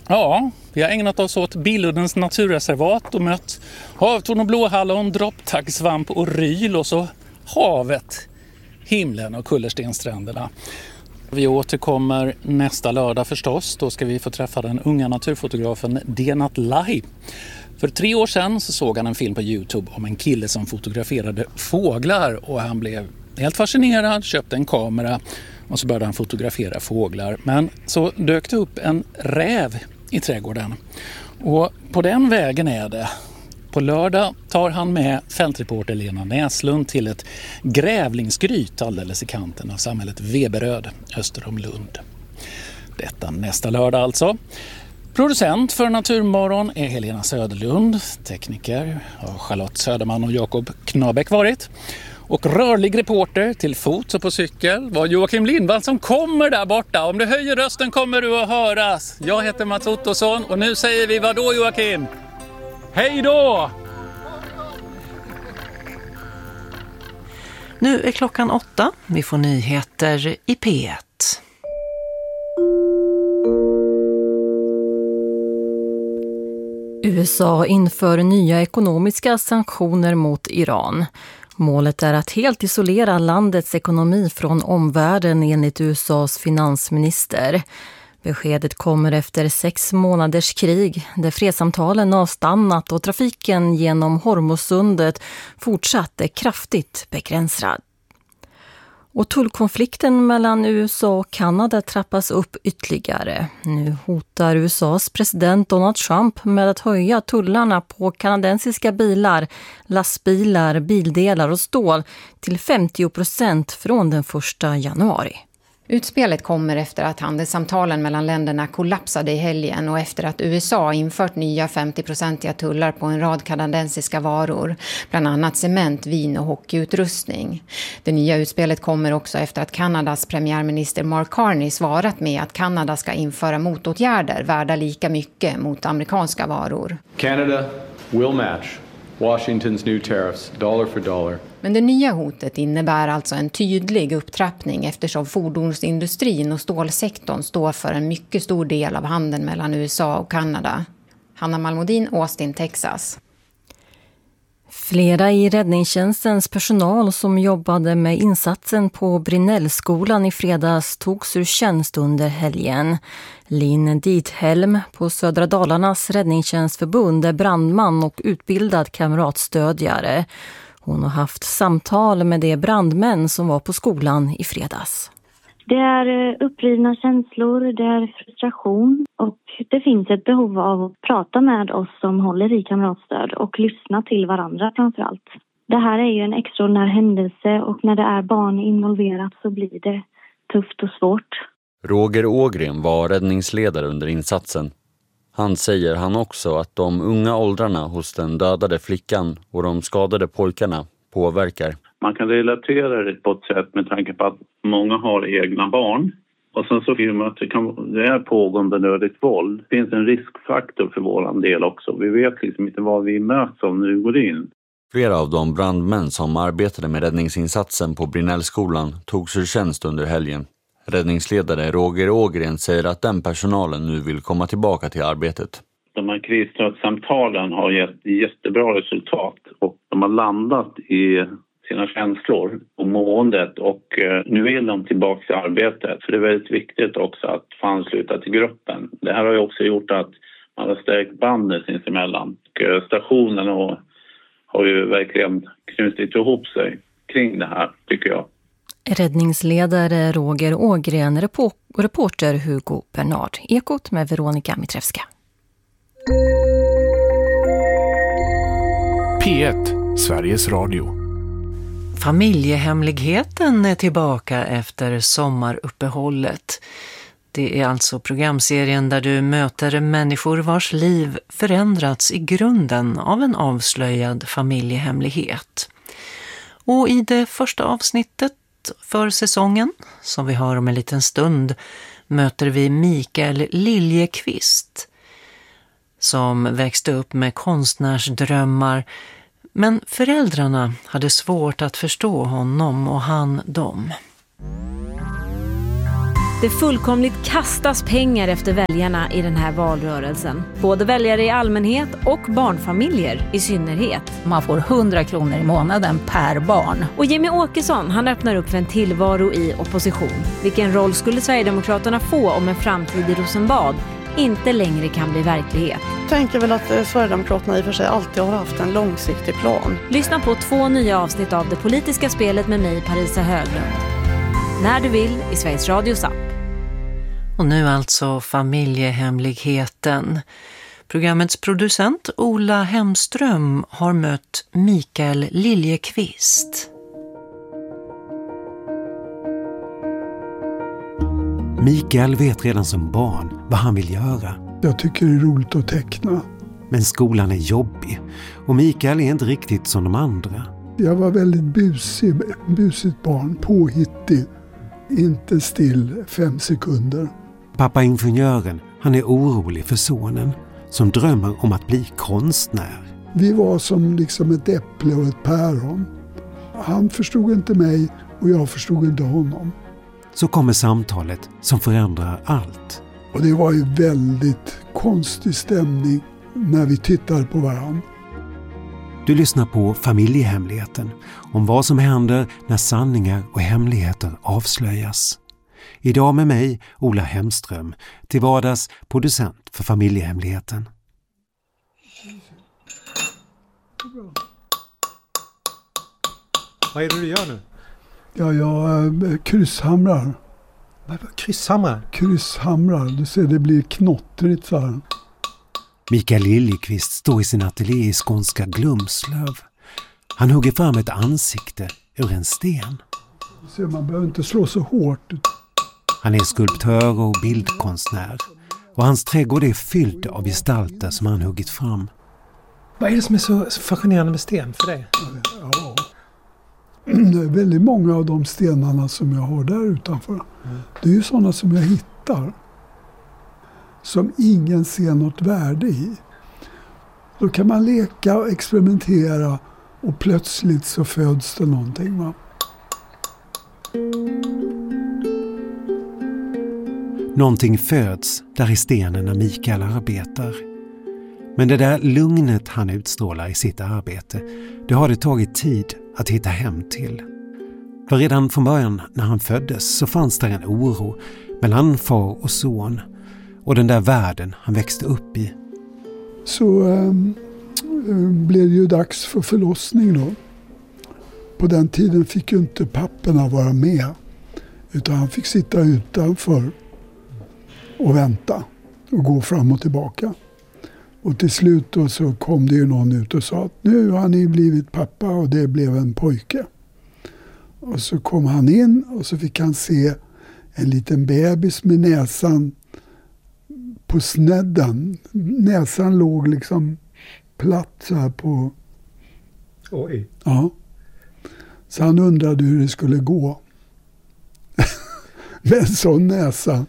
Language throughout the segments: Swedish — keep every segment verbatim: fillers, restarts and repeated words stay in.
Ja, vi har ägnat oss åt Billuddens naturreservat och mött havtorn och blåhallon, dropptaggsvamp och ryl och så havet, himlen och kullerstenstränderna. Vi återkommer nästa lördag förstås. Då ska vi få träffa den unga naturfotografen Denat Lahi. För tre år sedan så såg han en film på YouTube om en kille som fotograferade fåglar och han blev helt fascinerad, köpte en kamera och så började han fotografera fåglar. Men så dök det upp en räv i trädgården och på den vägen är det. På lördag tar han med fältreporter Lena Näslund till ett grävlingsgryt alldeles i kanten av samhället Veberöd öster om Lund. Detta nästa lördag alltså. Producent för Naturmorgon är Helena Söderlund, tekniker har Charlotte Söderman och Jakob Knabäck varit. Och rörlig reporter till fots och på cykel var Joakim Lindvall som kommer där borta. Om du höjer rösten kommer du att höras. Jag heter Mats Ottosson och nu säger vi vad då Joakim? Hej då! Nu är klockan åtta. Vi får nyheter i P ett. U S A inför nya ekonomiska sanktioner mot Iran. Målet är att helt isolera landets ekonomi från omvärlden enligt U S A:s finansminister. Beskedet kommer efter sex månaders krig där fredssamtalen avstannat och trafiken genom Hormuzsundet fortsatt är kraftigt begränsad. Och tullkonflikten mellan U S A och Kanada trappas upp ytterligare. Nu hotar U S A:s president Donald Trump med att höja tullarna på kanadensiska bilar, lastbilar, bildelar och stål till femtio procent från den första januari. Utspelet kommer efter att handelssamtalen mellan länderna kollapsade i helgen och efter att U S A infört nya femtio-procentiga tullar på en rad kanadensiska varor, bland annat cement, vin och hockeyutrustning. Det nya utspelet kommer också efter att Kanadas premiärminister Mark Carney svarat med att Kanada ska införa motåtgärder värda lika mycket mot amerikanska varor. Canada will match Washington's new tariffs dollar for dollar. Men det nya hotet innebär alltså en tydlig upptrappning eftersom fordonsindustrin och stålsektorn står för en mycket stor del av handeln mellan U S A och Kanada. Hanna Malmodin, Austin, Texas. Flera i räddningstjänstens personal som jobbade med insatsen på Brinnellskolan i fredags togs ur tjänst under helgen. Linn Diethelm på Södra Dalarnas räddningstjänstförbund är brandman och utbildad kamratstödjare. Hon har haft samtal med de brandmän som var på skolan i fredags. Det är upprivna känslor, det är frustration och det finns ett behov av att prata med oss som håller i kamratstöd och lyssna till varandra framförallt. Det här är ju en extraordinär händelse och när det är barn involverat så blir det tufft och svårt. Roger Ågren var räddningsledare under insatsen. Han säger han också att de unga åldrarna hos den dödade flickan och de skadade pojkarna påverkar. Man kan relatera det på ett sätt med tanke på att många har egna barn. Och sen så filmar att det, kan, det är pågående nödigt våld. Det finns en riskfaktor för våran del också. Vi vet liksom inte vad vi möts av när vi går in. Flera av de brandmän som arbetade med räddningsinsatsen på Brinnellskolan togs ur tjänst under helgen. Räddningsledare Roger Ågren säger att den personalen nu vill komma tillbaka till arbetet. De här krisstödssamtalen har gett jättebra resultat och de har landat i sina känslor och måendet och nu vill de tillbaka till arbetet. För det är väldigt viktigt också att få ansluta till gruppen. Det här har ju också gjort att man har stärkt bandet sinsemellan. Och stationen och har ju verkligen knutit ihop sig kring det här, tycker jag. Räddningsledare Roger Ågren, repor- reporter Hugo Bernard. Ekot med Veronica Mitrevska. P ett, Sveriges Radio. Familjehemligheten är tillbaka efter sommaruppehållet. Det är alltså programserien där du möter människor vars liv förändrats i grunden av en avslöjad familjehemlighet. Och i det första avsnittet för säsongen, som vi har om en liten stund, möter vi Mikael Liljekvist som växte upp med konstnärsdrömmar, men föräldrarna hade svårt att förstå honom och han dem. Det fullkomligt kastas pengar efter väljarna i den här valrörelsen. Både väljare i allmänhet och barnfamiljer i synnerhet. Man får hundra kronor i månaden per barn. Och Jimmy Åkesson, han öppnar upp för en tillvaro i opposition. Vilken roll skulle Sverigedemokraterna få om en framtid i Rosenbad inte längre kan bli verklighet? Jag tänker väl att Sverigedemokraterna i och för sig alltid har haft en långsiktig plan. Lyssna på två nya avsnitt av Det politiska spelet med mig, Parisa Höglund. När du vill i Sveriges Radios app. Och nu alltså Familjehemligheten. Programmets producent Ola Hemström har mött Mikael Liljekvist. Mikael vet redan som barn vad han vill göra. Jag tycker det är roligt att teckna. Men skolan är jobbig och Mikael är inte riktigt som de andra. Jag var väldigt busig, busigt barn, påhittig, inte still fem sekunder. Pappa ingenjören, han är orolig för sonen som drömmer om att bli konstnär. Vi var som liksom ett äpple och ett päron. Han förstod inte mig och jag förstod inte honom. Så kommer samtalet som förändrar allt. Och det var ju väldigt konstig stämning när vi tittade på varandra. Du lyssnar på Familjehemligheten, om vad som händer när sanningar och hemligheter avslöjas. Idag med mig, Ola Hemström, till vardags producent för Familjehemligheten. Vad är det du gör nu? Ja, jag äh, krysshamrar. Krysshamrar? Krysshamrar, du ser det blir knottrigt så här. Mikael Liljekvist står i sin ateljé i skånska Glumslöv. Han hugger fram ett ansikte ur en sten. Så man behöver inte slå så hårt. Han är skulptör och bildkonstnär. Och hans trädgård är fylld av gestalter som han huggit fram. Vad är det som är så fascinerande med sten för dig? Ja. Det är väldigt många av de stenarna som jag har där utanför. Mm. Det är ju sådana som jag hittar. Som ingen ser något värde i. Då kan man leka och experimentera och plötsligt så föds det någonting, va? Någonting föds där i stenen när Mikael arbetar. Men det där lugnet han utstrålar i sitt arbete, det har det tagit tid att hitta hem till. För redan från början när han föddes så fanns där en oro mellan far och son och den där världen han växte upp i. Så äh, blev det ju dags för förlossning då. På den tiden fick ju inte papporna vara med, utan han fick sitta utanför och vänta och gå fram och tillbaka. Och till slut då så kom det ju någon ut och sa att nu har ni blivit pappa, och det blev en pojke. Och så kom han in och så fick han se en liten bebis med näsan på snedden. Näsan låg liksom platt så här på... Oj. Ja. Så han undrade hur det skulle gå. Med en sån näsa.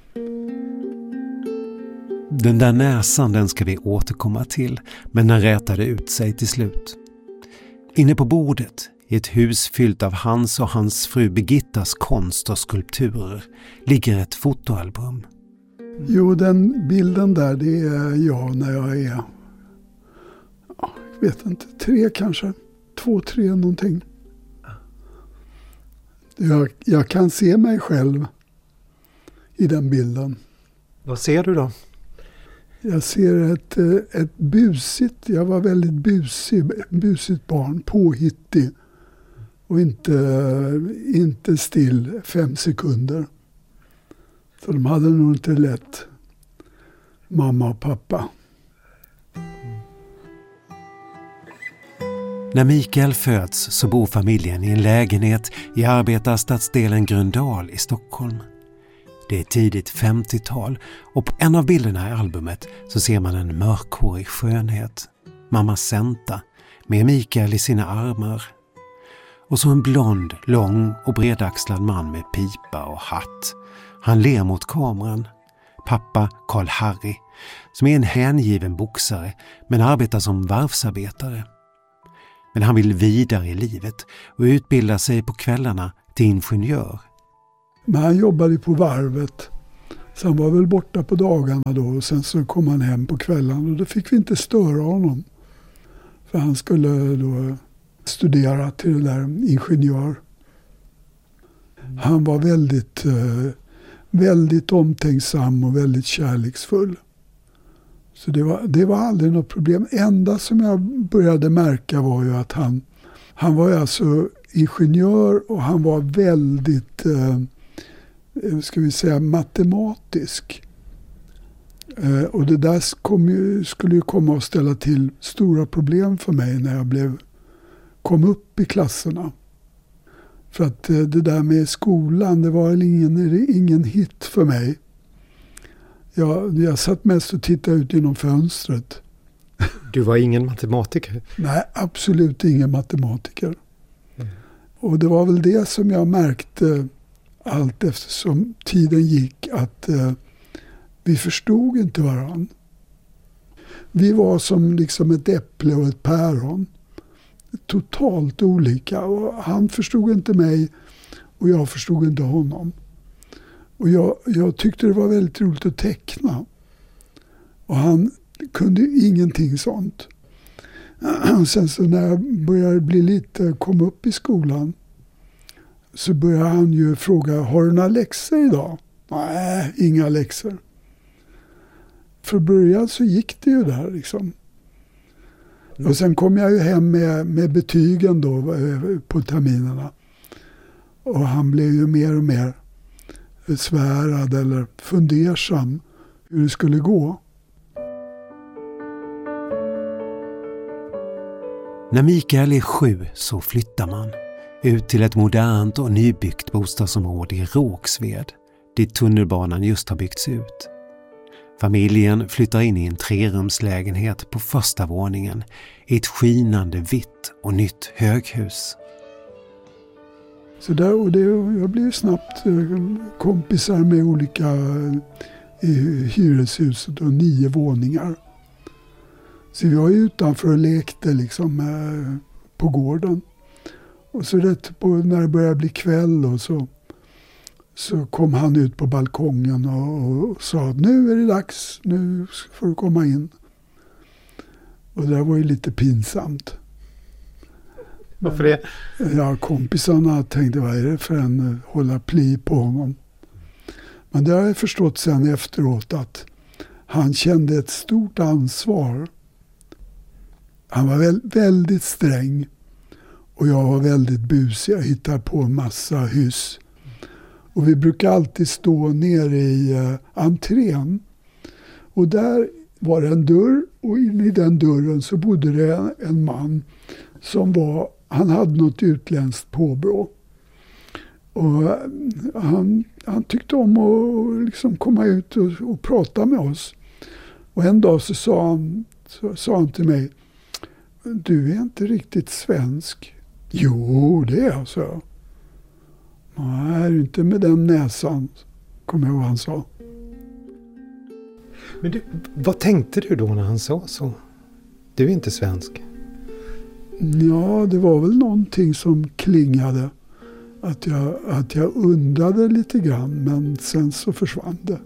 Den där näsan, den ska vi återkomma till, men den rätade ut sig till slut. Inne på bordet, i ett hus fyllt av hans och hans fru Birgittas konst och skulpturer, ligger ett fotoalbum. Jo, den bilden där, det är jag när jag är, jag vet inte, tre kanske, två, tre någonting. Jag, jag kan se mig själv i den bilden. Vad ser du då? Jag ser ett, ett busigt, jag var väldigt busig, busigt barn, påhittig och inte, inte still fem sekunder. Så de hade nog inte lätt, mamma och pappa. När Mikael föds så bor familjen i en lägenhet i arbetarstadsdelen Gröndal i Stockholm. Det är tidigt femtiotal och på en av bilderna i albumet så ser man en mörkhårig skönhet, mamma Senta, med Mikael i sina armar. Och så en blond, lång och bredaxlad man med pipa och hatt. Han ler mot kameran. Pappa Karl Harry, som är en hängiven boxare men arbetar som varvsarbetare. Men han vill vidare i livet och utbilda sig på kvällarna till ingenjör. Men han jobbade på varvet. Så han var väl borta på dagarna då och sen så kom han hem på kvällen och då fick vi inte störa honom. För han skulle då studera till det där ingenjör. Han var väldigt, väldigt omtänksam och väldigt kärleksfull. Så det var, det var aldrig något problem. Enda som jag började märka var ju att han, han var alltså ingenjör och han var väldigt, eh, ska vi säga, matematisk. Eh, och det där kom ju, skulle ju komma att ställa till stora problem för mig när jag blev, kom upp i klasserna. För att eh, det där med skolan, det var ingen, ingen hit för mig. Jag, jag satt mest och tittade ut genom fönstret. Du var ingen matematiker? Nej, absolut ingen matematiker. Mm. Och det var väl det som jag märkte allt eftersom tiden gick att eh, vi förstod inte varann. Vi var som liksom ett äpple och ett päron. Totalt olika. Och han förstod inte mig och jag förstod inte honom. Och jag, jag tyckte det var väldigt roligt att teckna. Och han kunde ju ingenting sånt. Och sen så när jag började bli lite, kom upp i skolan så började han ju fråga, har du några läxor idag? Nej, inga läxor. För början så gick det ju där liksom. Mm. Och sen kom jag ju hem med, med betygen då på terminerna. Och han blev ju mer och mer svärad eller fundersam hur det skulle gå. När Mikael är sju så flyttar man ut till ett modernt och nybyggt bostadsområde i Rågsved, dit tunnelbanan just har byggts ut. Familjen flyttar in i en trerumslägenhet på första våningen i ett skinande vitt och nytt höghus. Så där, och det, jag blev snabbt kompisar med olika i hyreshuset och nio våningar. Så vi var ju utanför och lekte liksom på gården. Och så rätt på, när det började bli kväll och så, så kom han ut på balkongen och, och sa att nu är det dags, nu får du komma in. Och det där var ju lite pinsamt. Varför det? Ja, kompisarna tänkte, vad är det för en hålla pli på honom? Men det har jag förstått sen efteråt att han kände ett stort ansvar. Han var väl, väldigt sträng och jag var väldigt busig. Jag hittade på en massa hyss. Och vi brukar alltid stå nere i uh, entrén. Och där var det en dörr och in i den dörren så bodde det en, en man som var, han hade något utländskt påbrå. Och han, han tyckte om att liksom komma ut och, och prata med oss. Och en dag så sa han, så sa han till mig, du är inte riktigt svensk. Jo, det är jag, så. Nej, inte med den näsan, kommer jag ihåg han sa. Men du, vad tänkte du då när han sa så? Du är inte svensk. Ja, det var väl någonting som klingade. Att jag, att jag undrade lite grann, men sen så försvann det.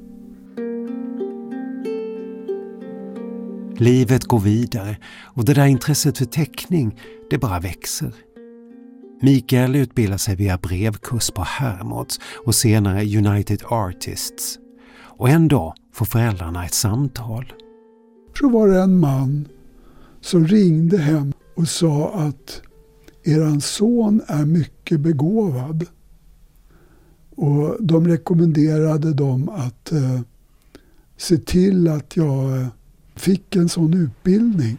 Livet går vidare och det där intresset för teckning, det bara växer. Mikael utbildar sig via brevkurs på Hermods och senare United Artists. Och en dag får föräldrarna ett samtal. Så var det en man som ringde hem och sa att eran son är mycket begåvad. Och de rekommenderade dem att eh, se till att jag eh, fick en sån utbildning.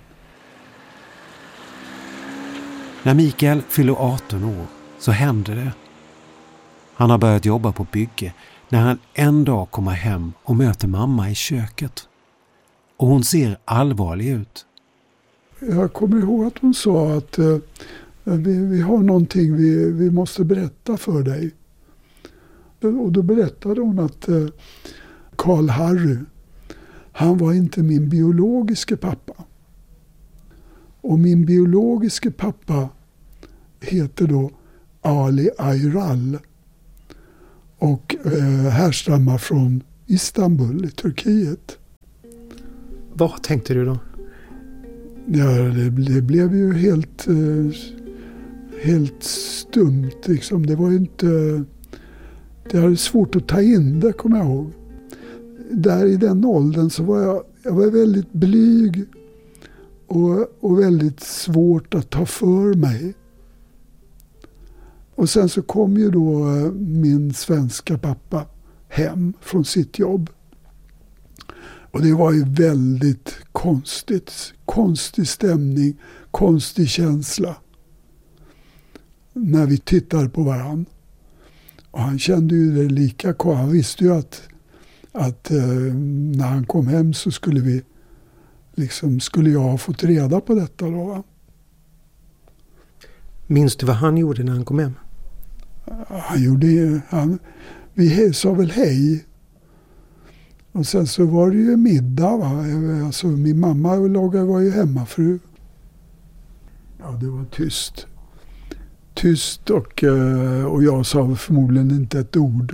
När Mikael fyller arton år så händer det. Han har börjat jobba på bygge när han en dag kommer hem och möter mamma i köket. Och hon ser allvarlig ut. Jag kommer ihåg att hon sa att eh, vi, vi har någonting vi, vi måste berätta för dig. Och då berättade hon att eh, Karl Harry, han var inte min biologiska pappa. Och min biologiska pappa heter då Ali Ayral. Och eh, härstammar från Istanbul i Turkiet. Vad tänkte du då? Ja, det, det blev ju helt, eh, helt stumt liksom. Det var ju inte... Det hade svårt att ta in det, kommer jag ihåg. Där i den åldern så var jag, jag var väldigt blyg och, och väldigt svårt att ta för mig. Och sen så kom ju då min svenska pappa hem från sitt jobb. Och det var ju väldigt konstigt. Konstig stämning, konstig känsla. När vi tittade på varann. Och han kände ju det lika. Han visste ju att, att eh, när han kom hem så skulle vi liksom, skulle jag ha fått reda på detta då. Va? Minns du vad han gjorde när han kom hem? Han gjorde... Han, vi sa väl hej. Och sen så var det ju middag. Va? Alltså, min mamma lagade, var ju hemmafru. Ja, det var tyst. Tyst och, och jag sa förmodligen inte ett ord.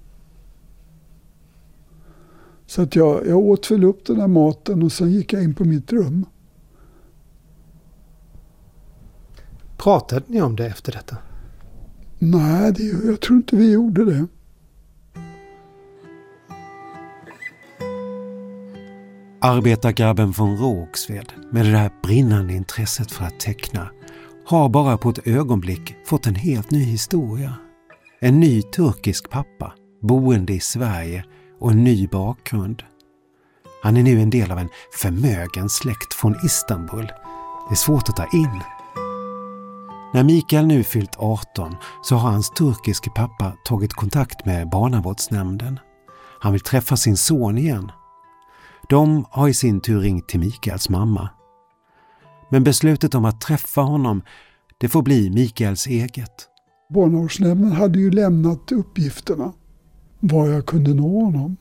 Så att jag, jag åt väl upp den här maten och sen gick jag in på mitt rum. Pratade ni om det efter detta? Nej, det, jag tror inte vi gjorde det. Arbetargrabben från Rågsved med det där brinnande intresset för att teckna har bara på ett ögonblick fått en helt ny historia. En ny turkisk pappa, boende i Sverige och en ny bakgrund. Han är nu en del av en förmögen släkt från Istanbul. Det är svårt att ta in. När Mikael nu fyllt arton så har hans turkiske pappa tagit kontakt med barnavårdsnämnden. Han vill träffa sin son igen. De har i sin tur ringt till Mikaels mamma. Men beslutet om att träffa honom, det får bli Mikaels eget. Barnavårdsnämnden hade ju lämnat uppgifterna var jag kunde nå honom.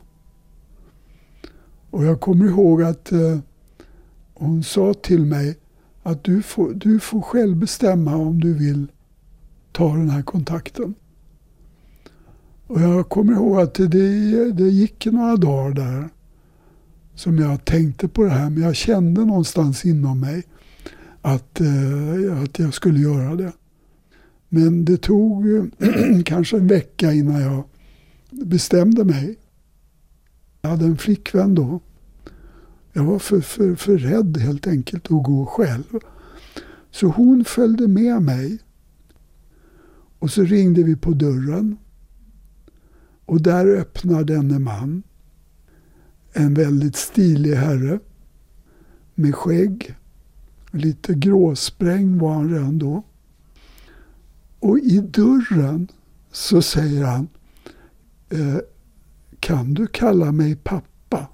Och jag kommer ihåg att eh, hon sa till mig att du får, du får själv bestämma om du vill ta den här kontakten. Och jag kommer ihåg att det, det gick några dagar där som jag tänkte på det här, men jag kände någonstans inom mig att, eh, att jag skulle göra det. Men det tog kanske en vecka innan jag bestämde mig. Jag hade en flickvän då. Jag var för, för, för rädd helt enkelt att gå själv. Så hon följde med mig. Och så ringde vi på dörren. Och där öppnade en man. En väldigt stilig herre. Med skägg. Lite gråspräng var han redan då. Och i dörren så säger han: eh, kan du kalla mig pappa?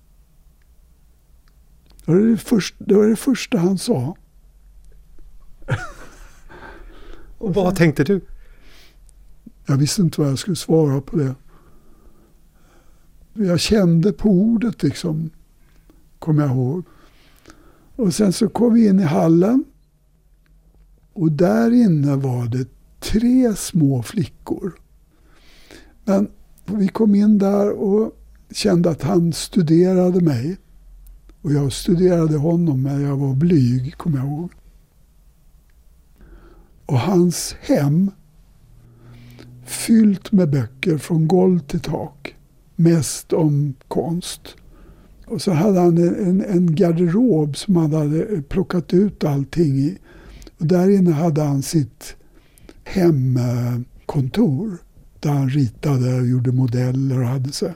Det var det, första, det var det första han sa. Och vad tänkte du? Jag visste inte vad jag skulle svara på det. Jag kände på ordet liksom, kom jag ihåg. Och sen så kom vi in i hallen. Och där inne var det tre små flickor. Men vi kom in där och kände att han studerade mig. Och jag studerade honom, men jag var blyg, kommer jag ihåg. Och hans hem fyllt med böcker från golv till tak. Mest om konst. Och så hade han en, en garderob som han hade plockat ut allting i. Och där inne hade han sitt hemkontor. Där han ritade och gjorde modeller och hade så.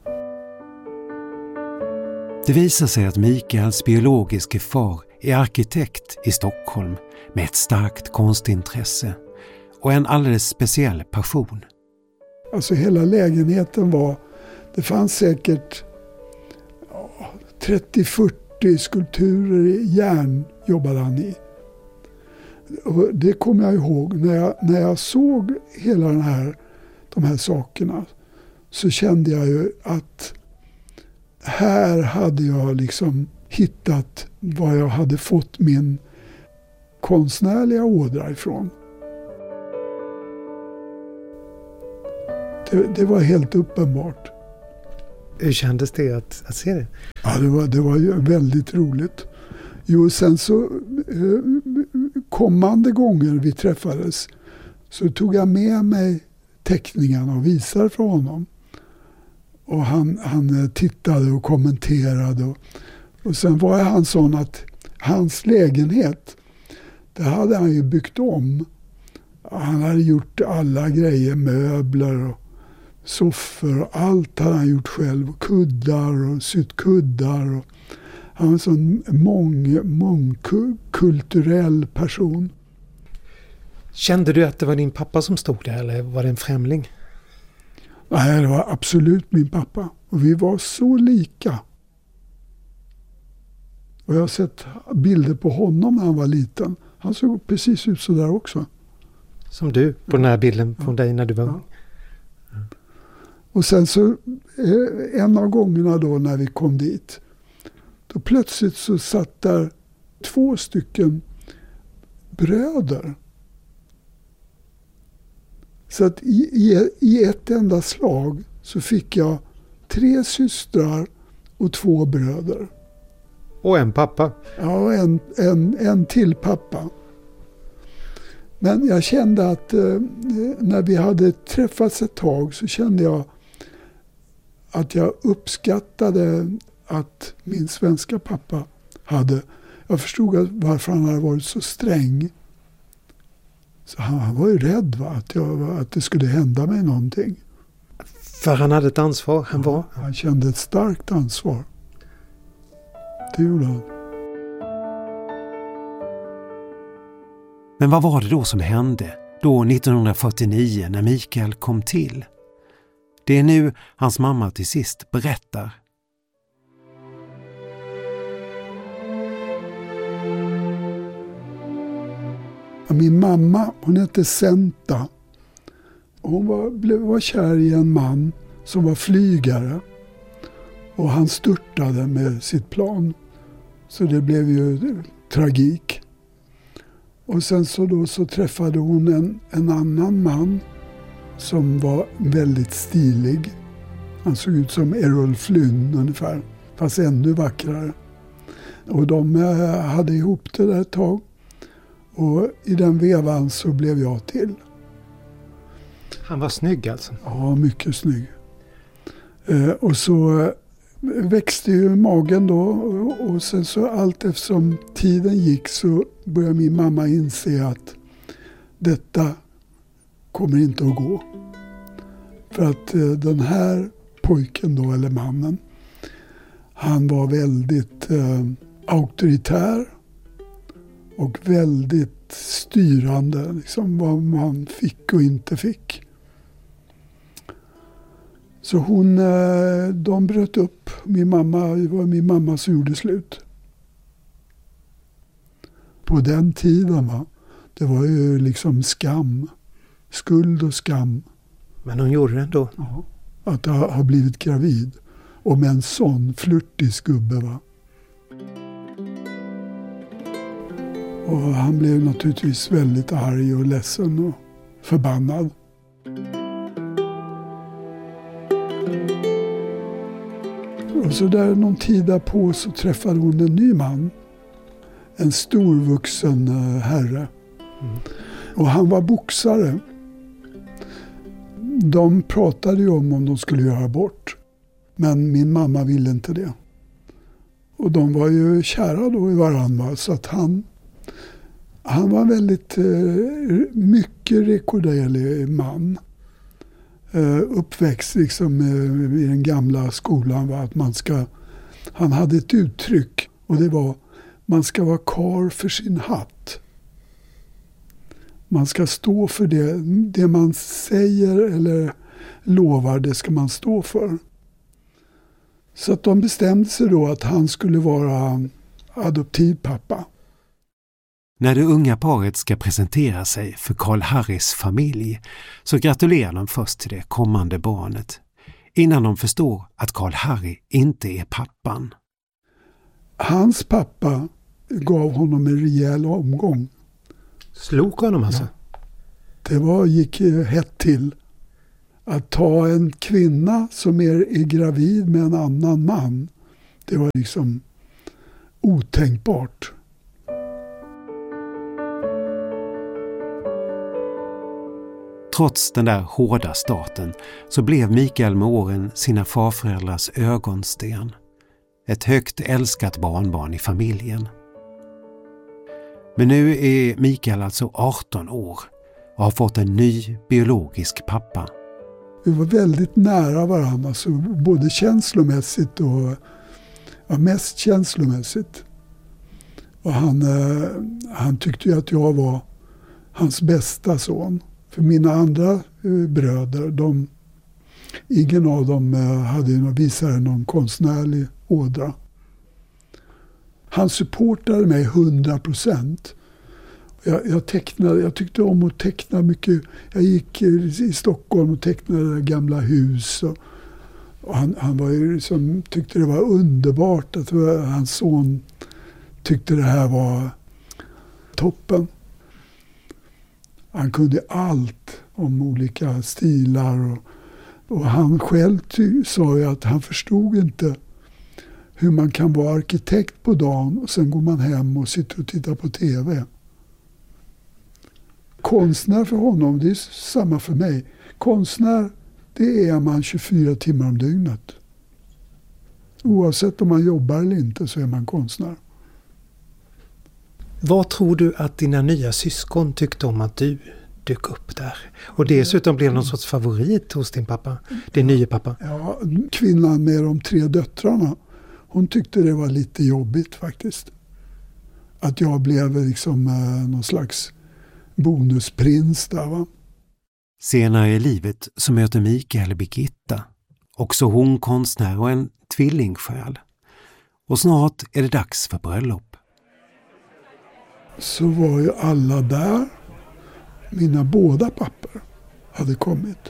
Det visar sig att Mikaels biologiske far är arkitekt i Stockholm med ett starkt konstintresse och en alldeles speciell passion. Alltså hela lägenheten var, det fanns säkert trettio fyrtio skulpturer i järn jobbade han i. Och det kommer jag ihåg när jag, när jag såg hela den här, de här sakerna, så kände jag ju att här hade jag liksom hittat vad jag hade fått min konstnärliga ådra ifrån. Det Det, det var helt uppenbart. Hur kändes det att, att se det? Ja, det var, det var ju väldigt roligt. Jo, sen så eh, kommande gånger vi träffades så tog jag med mig teckningarna och visade för honom. Och han, han tittade och kommenterade. Och, och sen var han sån att hans lägenhet, det hade han ju byggt om. Han hade gjort alla grejer, möbler och soffor och allt hade han gjort själv. Och kuddar och sytt kuddar. Och han var en sån mång, mångkulturell person. Kände du att det var din pappa som stod där eller var det en främling? Nej, det var absolut min pappa. Och vi var så lika. Och jag har sett bilder på honom när han var liten. Han såg precis ut så där också. Som du, på den här bilden från dig när du var ung. Ja. Och sen så, en av gångerna då när vi kom dit, då plötsligt så satt där två stycken bröder. Så att i, i, i ett enda slag så fick jag tre systrar och två bröder. Och en pappa. Ja, en, en, en till pappa. Men jag kände att eh, när vi hade träffats ett tag så kände jag att jag uppskattade att min svenska pappa hade. Jag förstod varför han hade varit så sträng. Så han, han var ju rädd va? Att, jag, att det skulle hända mig någonting. För han hade ett ansvar. Han, var... ja, han kände ett starkt ansvar. Det gjorde han. Men vad var det då som hände då nittonhundrafyrtionio när Mikael kom till? Det är nu hans mamma till sist berättar. Min mamma, hon hette Senta. Hon var, blev, var kär i en man som var flygare. Och han störtade med sitt plan. Så det blev ju tragik. Och sen så då så träffade hon en, en annan man som var väldigt stilig. Han såg ut som Errol Flynn ungefär, fast ännu vackrare. Och de hade ihop det där ett tag. Och i den vevan så blev jag till. Han var snygg alltså? Ja, mycket snygg. Eh, och så växte ju magen då. Och, och sen så allt eftersom tiden gick så började min mamma inse att detta kommer inte att gå. För att eh, den här pojken då, eller mannen, han var väldigt eh, auktoritär. Och väldigt styrande, liksom vad man fick och inte fick. Så hon, de bröt upp. Min mamma, det var min mamma som gjorde slut. På den tiden, va? Det var ju liksom skam. Skuld och skam. Men hon gjorde det ändå? Ja, att ha, ha blivit gravid. Och med en sån flirtig gubbe, va? Och han blev naturligtvis väldigt arg och ledsen och förbannad. Och så där någon tid därpå så träffade hon en ny man. En storvuxen herre. Mm. Och han var boxare. De pratade ju om om de skulle göra abort. Men min mamma ville inte det. Och de var ju kära då i varandra så att han... Han var en väldigt eh, mycket rekorderlig man. Eh, uppväxt liksom eh, i den gamla skolan var att man ska... Han hade ett uttryck och det var man ska vara karl för sin hatt. Man ska stå för det. Det man säger eller lovar, det ska man stå för. Så att de bestämde sig då att han skulle vara adoptivpappa. När det unga paret ska presentera sig för Karl Harrys familj så gratulerar de först till det kommande barnet innan de förstår att Karl Harry inte är pappan. Hans pappa gav honom en rejäl omgång. Slog honom alltså? Ja. Det var, gick hett till. Att ta en kvinna som är, är gravid med en annan man, det var liksom otänkbart. Trots den där hårda starten så blev Mikael med åren sina farföräldrars ögonsten. Ett högt älskat barnbarn i familjen. Men nu är Mikael alltså arton år och har fått en ny biologisk pappa. Vi var väldigt nära varandra, så både känslomässigt och ja, mest känslomässigt. Och han, eh, han tyckte ju att jag var hans bästa son. För mina andra eh, bröder, de, ingen av dem eh, hade ju visat någon konstnärlig ådra. Han supportade mig hundra procent. Jag, jag, tecknade, jag tyckte om att teckna mycket. Jag gick i Stockholm och tecknade gamla hus. Och, och han, han var ju liksom, tyckte det var underbart att hans son tyckte det här var toppen. Han kunde allt om olika stilar. Och, och han själv ty, sa ju att han förstod inte hur man kan vara arkitekt på dagen och sen går man hem och sitter och tittar på tv. Konstnär för honom, det är samma för mig. Konstnär, det är man tjugofyra timmar om dygnet. Oavsett om man jobbar eller inte så är man konstnär. Vad tror du att dina nya syskon tyckte om att du dök upp där? Och dessutom blev någon sorts favorit hos din pappa, din nya pappa. Ja, kvinnan med de tre döttrarna, hon tyckte det var lite jobbigt faktiskt. Att jag blev liksom eh, någon slags bonusprins där, va? Senare i livet så möter Mikael Birgitta, också hon konstnär och en tvillingsjäl. Och snart är det dags för bröllop. Så var ju alla där. Mina båda pappor hade kommit.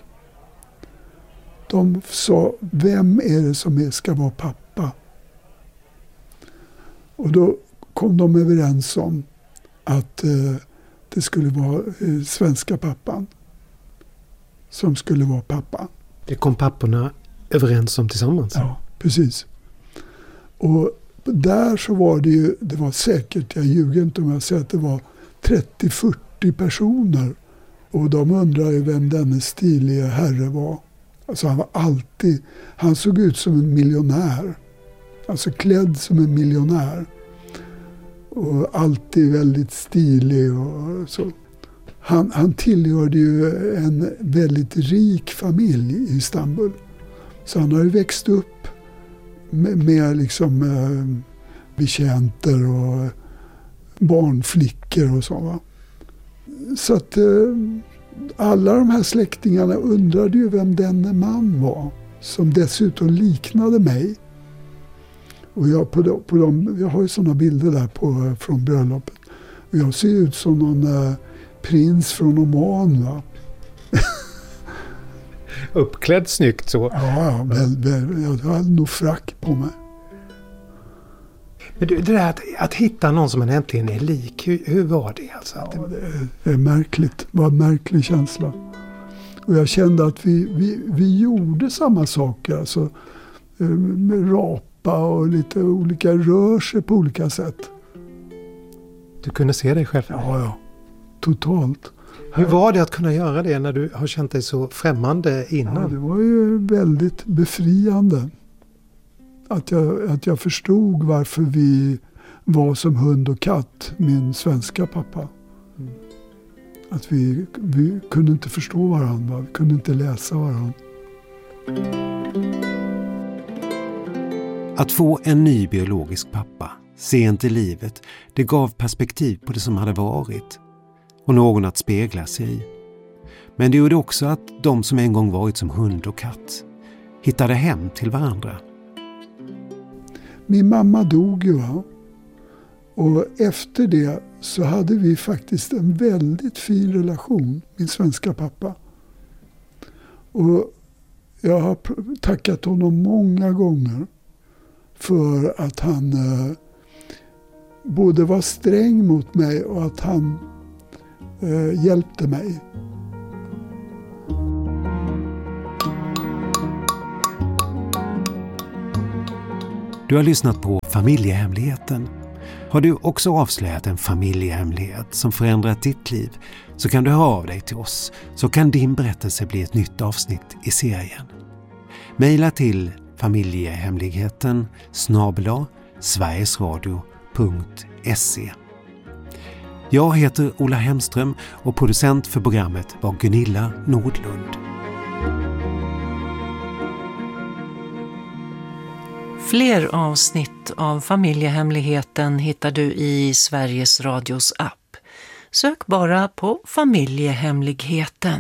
De sa, vem är det som är, ska vara pappa? Och då kom de överens om att eh, det skulle vara eh, svenska pappan som skulle vara pappa. Det kom papporna överens om tillsammans? Ja, precis. Och där så var det ju, det var säkert, jag ljuger inte om jag säger att det var trettio till fyrtio personer. Och de undrade ju vem denne stiliga herre var. Alltså han var alltid, han såg ut som en miljonär. Alltså klädd som en miljonär. Och alltid väldigt stilig och så. Han, han tillhörde ju en väldigt rik familj i Istanbul. Så han har ju växt upp med, med liksom eh, betjänter och barnflickor och så, va. Så att eh, alla de här släktingarna undrade ju vem denne man var. Som dessutom liknade mig. Och jag, på de, på de, jag har ju sådana bilder där på, från bröllopet. Och jag ser ut som någon eh, prins från Oman, va. Uppklädd snyggt så. Ja, ja väl, väl, jag hade nog frack på mig. Men du, det där att, att hitta någon som man äntligen är lik, hur, hur var det alltså? Ja, det, är, det är märkligt. Det var en märklig känsla. Och jag kände att vi, vi, vi gjorde samma saker. Alltså med rapa och lite olika rörelser på olika sätt. Du kunde se dig själv? Ja, ja. Totalt. Hur var det att kunna göra det när du har känt dig så främmande innan? Ja, det var ju väldigt befriande. Att jag, att jag förstod varför vi var som hund och katt, min svenska pappa. Mm. Att vi, vi kunde inte förstå varandra, vi kunde inte läsa varandra. Att få en ny biologisk pappa, sent i livet, det gav perspektiv på det som hade varit. Och någon att spegla sig i. Men det gjorde också att de som en gång varit som hund och katt hittade hem till varandra. Min mamma dog ju, va? Och efter det så hade vi faktiskt en väldigt fin relation, min svenska pappa. Och jag har tackat honom många gånger för att han eh, både var sträng mot mig och att han eh, hjälpte mig. Du har lyssnat på Familjehemligheten. Har du också avslöjat en familjehemlighet som förändrat ditt liv, så kan du höra av dig till oss, så kan din berättelse bli ett nytt avsnitt i serien. Maila till familjehemligheten snabel-a sverigesradio punkt se. Jag heter Ola Hemström och producent för programmet var Gunilla Nordlund. Fler avsnitt av Familjehemligheten hittar du i Sveriges Radios app. Sök bara på Familjehemligheten.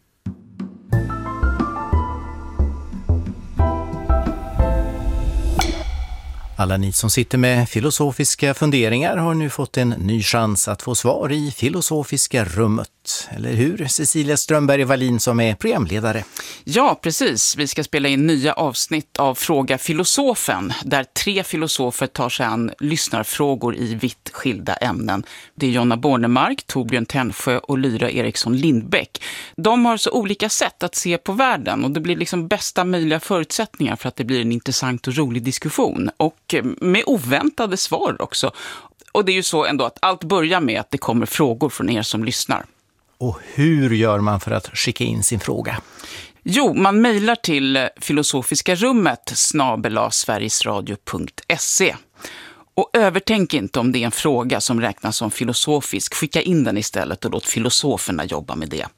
Alla ni som sitter med filosofiska funderingar har nu fått en ny chans att få svar i Filosofiska rummet. Eller hur, Cecilia Strömberg-Wallin som är programledare? Ja, precis. Vi ska spela in nya avsnitt av Fråga filosofen, där tre filosofer tar sig an lyssnarfrågor i vitt skilda ämnen. Det är Jonna Bornemark, Torbjörn Tännsjö och Lyra Eriksson Lindbäck. De har så olika sätt att se på världen och det blir liksom bästa möjliga förutsättningar för att det blir en intressant och rolig diskussion. Och med oväntade svar också. Och det är ju så ändå att allt börjar med att det kommer frågor från er som lyssnar. Och hur gör man för att skicka in sin fråga? Jo, man mejlar till filosofiska rummet snabel-a sverigesradio punkt se. Och övertänk inte om det är en fråga som räknas som filosofisk. Skicka in den istället och låt filosoferna jobba med det.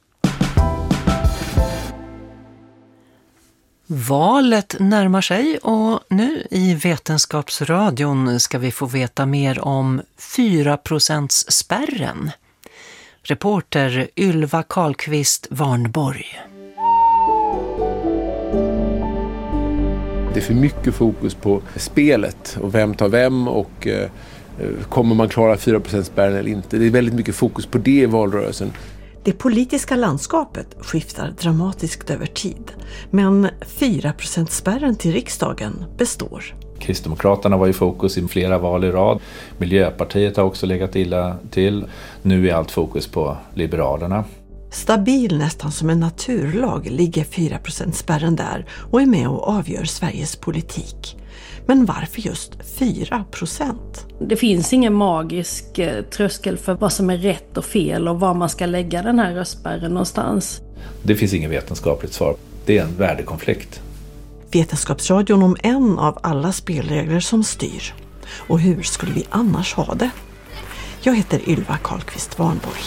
Valet närmar sig och nu i Vetenskapsradion ska vi få veta mer om fyra procents spärren. Reporter Ylva Karlqvist Varnborg. Det är för mycket fokus på spelet och vem tar vem och eh, kommer man klara fyra procent spärren eller inte. Det är väldigt mycket fokus på det i valrörelsen. Det politiska landskapet skiftar dramatiskt över tid, men fyra procent spärren till riksdagen består. Kristdemokraterna var i fokus i flera val i rad. Miljöpartiet har också legat illa till. Nu är allt fokus på Liberalerna. Stabil nästan som en naturlag ligger fyra procent spärren där och är med och avgör Sveriges politik. Men varför just fyra procent? Det finns ingen magisk eh, tröskel för vad som är rätt och fel och var man ska lägga den här röstspärren någonstans. Det finns ingen vetenskapligt svar. Det är en värdekonflikt. Vetenskapsradion om en av alla spelregler som styr. Och hur skulle vi annars ha det? Jag heter Ylva Karlqvist Varnborg.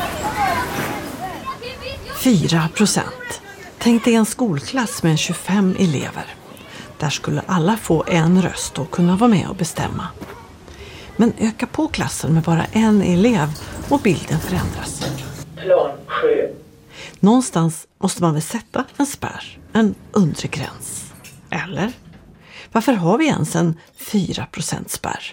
fyra procent. Tänk dig en skolklass med tjugofem elever. Där skulle alla få en röst och kunna vara med och bestämma. Men öka på klassen med bara en elev och bilden förändras. Plan sju. Någonstans måste man väl sätta en spärr, en undre gräns. Eller? Varför har vi ens en fyra procent spärr?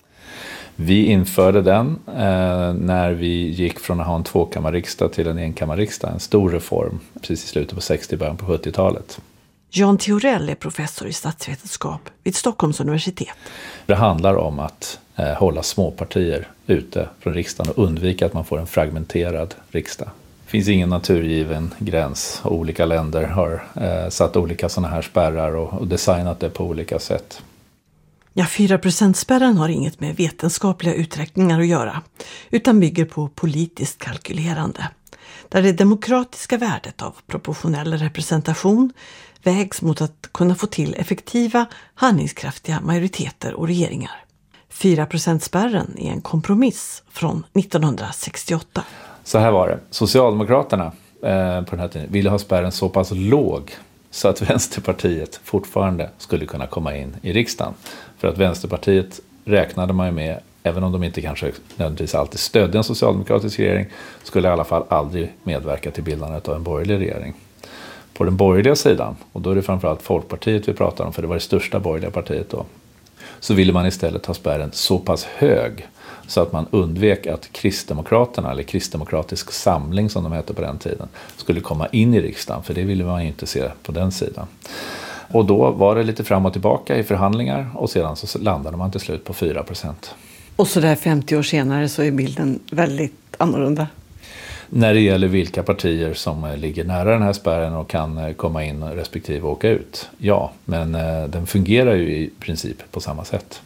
Vi införde den eh, när vi gick från att ha en tvåkammarriksdag till en enkammarriksdag. En stor reform precis i slutet på sextio- början på sjuttiotalet. Jan Theorell är professor i statsvetenskap vid Stockholms universitet. Det handlar om att eh, hålla småpartier ute från riksdagen och undvika att man får en fragmenterad riksdag. Det finns ingen naturgiven gräns och olika länder har eh, satt olika sådana här spärrar och, och designat det på olika sätt. Ja, fyra procent-spärren har inget med vetenskapliga uträkningar att göra utan bygger på politiskt kalkylerande. Där det demokratiska värdet av proportionell representation vägs mot att kunna få till effektiva, handlingskraftiga majoriteter och regeringar. fyra procent-spärren är en kompromiss från nittonhundrasextioåtta. Så här var det. Socialdemokraterna eh, på den här tiden ville ha spärren så pass låg så att Vänsterpartiet fortfarande skulle kunna komma in i riksdagen. För att Vänsterpartiet räknade man ju med, även om de inte kanske nödvändigtvis alltid stödde en socialdemokratisk regering, skulle i alla fall aldrig medverka till bildandet av en borgerlig regering. På den borgerliga sidan, och då är det framförallt Folkpartiet vi pratar om, för det var det största borgerliga partiet då, så ville man istället ha spärren så pass hög så att man undvek att Kristdemokraterna, eller Kristdemokratisk samling som de hette på den tiden, skulle komma in i riksdagen, för det ville man ju inte se på den sidan. Och då var det lite fram och tillbaka i förhandlingar och sedan så landade man till slut på fyra procent. Och så där femtio år senare så är bilden väldigt annorlunda. när det gäller vilka partier som ligger nära den här spärren och kan komma in respektive åka ut. Ja, men den fungerar ju i princip på samma sätt.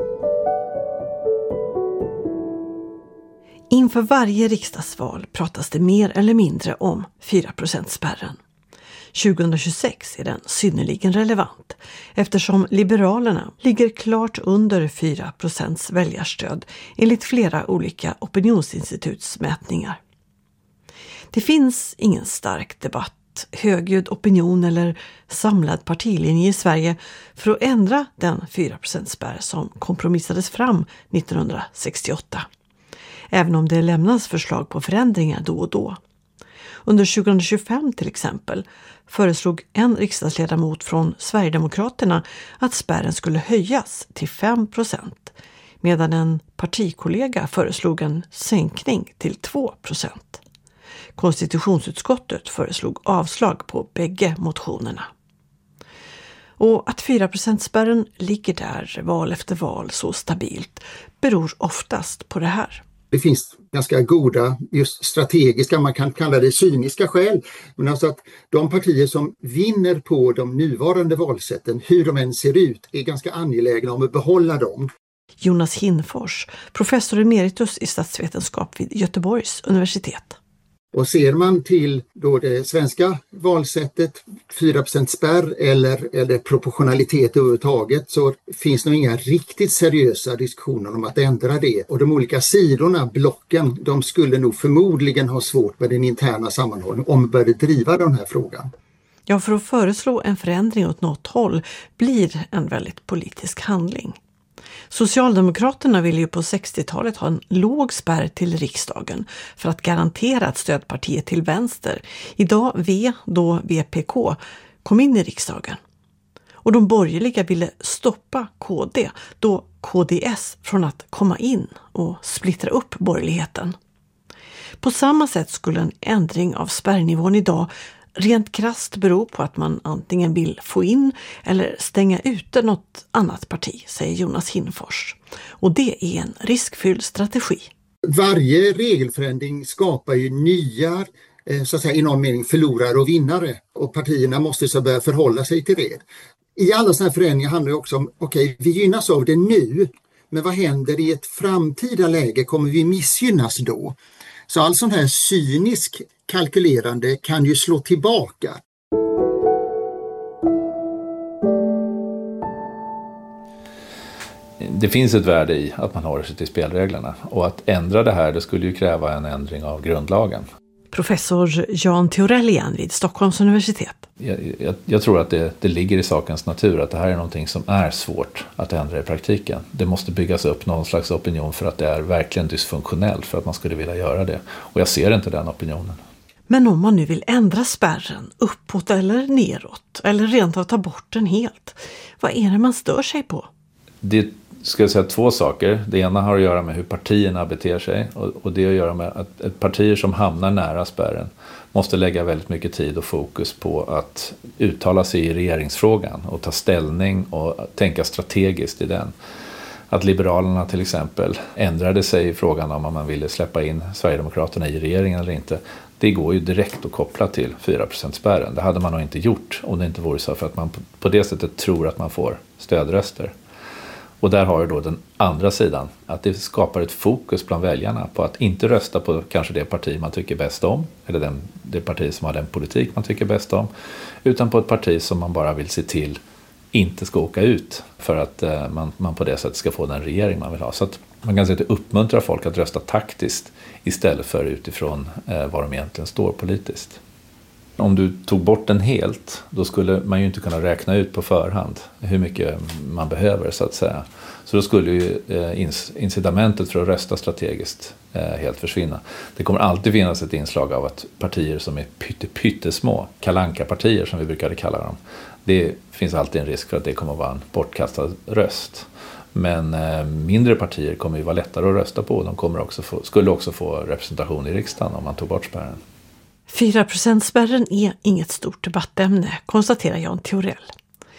Inför varje riksdagsval pratas det mer eller mindre om fyra procent-spärren. tjugohundratjugosex är den synnerligen relevant eftersom Liberalerna ligger klart under fyra procents väljarstöd enligt flera olika opinionsinstituts mätningar. Det finns ingen stark debatt, högljudd opinion eller samlad partilinje i Sverige för att ändra den fyra procent-spärr som kompromissades fram nittonhundrasextioåtta. Även om det lämnas förslag på förändringar då och då. Under tjugohundratjugofem till exempel föreslog en riksdagsledamot från Sverigedemokraterna att spärren skulle höjas till fem procent medan en partikollega föreslog en sänkning till två procent. Konstitutionsutskottet föreslog avslag på bägge motionerna. Och att fyra procent-spärren ligger där val efter val så stabilt beror oftast på det här. Det finns ganska goda, just strategiska, man kan kalla det cyniska skäl. Men alltså att de partier som vinner på de nuvarande valsätten, hur de än ser ut, är ganska angelägna om att behålla dem. Jonas Hinfors, professor emeritus i statsvetenskap vid Göteborgs universitet. Och ser man till då det svenska valsättet, fyra procent spärr eller, eller proportionalitet överhuvudtaget, så finns nog inga riktigt seriösa diskussioner om att ändra det. Och de olika sidorna, blocken, de skulle nog förmodligen ha svårt med den interna sammanhållningen om man började driva den här frågan. Ja, för att föreslå en förändring åt något håll blir en väldigt politisk handling. Socialdemokraterna ville ju på sextiotalet ha en låg spärr till riksdagen för att garantera att stödpartiet till vänster, idag V, då V P K, kom in i riksdagen. Och de borgerliga ville stoppa K D, då K D S, från att komma in och splittra upp borgerligheten. På samma sätt skulle en ändring av spärrnivån idag rent krasst beror på att man antingen vill få in eller stänga ute något annat parti, säger Jonas Hinfors. Och det är en riskfylld strategi. Varje regelförändring skapar ju nya, så att säga, i någon mening förlorare och vinnare. Och partierna måste så börja förhålla sig till det. I alla sådana här förändringar handlar det också om, okej, okay, vi gynnas av det nu. Men vad händer i ett framtida läge? Kommer vi missgynnas då? Så all sån här cynisk kalkylerande kan ju slå tillbaka. Det finns ett värde i att man håller sig till spelreglerna. Och att ändra det här, det skulle ju kräva en ändring av grundlagen. Professor Jan Theorell igen vid Stockholms universitet. Jag, jag, jag tror att det, det ligger i sakens natur att det här är någonting som är svårt att ändra i praktiken. Det måste byggas upp någon slags opinion för att det är verkligen dysfunktionellt för att man skulle vilja göra det. Och jag ser inte den opinionen. Men om man nu vill ändra spärren uppåt eller neråt eller rent av ta bort den helt, vad är det man stör sig på? Det ska jag säga två saker. Det ena har att göra med hur partierna beter sig och, och det har att göra med att ett partier som hamnar nära spärren måste lägga väldigt mycket tid och fokus på att uttala sig i regeringsfrågan och ta ställning och tänka strategiskt i den. Att Liberalerna till exempel ändrade sig i frågan om man ville släppa in Sverigedemokraterna i regeringen eller inte. Det går ju direkt att koppla till fyra procent-spärren. Det hade man nog inte gjort om det inte vore så för att man på det sättet tror att man får stödröster. Och där har du då den andra sidan, att det skapar ett fokus bland väljarna på att inte rösta på kanske det parti man tycker bäst om, eller den, det parti som har den politik man tycker bäst om, utan på ett parti som man bara vill se till inte ska åka ut för att eh, man, man på det sättet ska få den regering man vill ha. Så att man kan säga att det uppmuntrar folk att rösta taktiskt istället för utifrån eh, vad de egentligen står politiskt. Om du tog bort den helt, då skulle man ju inte kunna räkna ut på förhand hur mycket man behöver så att säga. Så då skulle ju eh, incitamentet för att rösta strategiskt eh, helt försvinna. Det kommer alltid finnas ett inslag av att partier som är pytte, pyttesmå, kalanka-partier som vi brukade kalla dem, det finns alltid en risk för att det kommer att vara en bortkastad röst. Men eh, mindre partier kommer ju vara lättare att rösta på. De kommer också få, skulle också få representation i riksdagen om man tog bort spärren. fyra procent-spärren är inget stort debattämne, konstaterar Jan Theorell.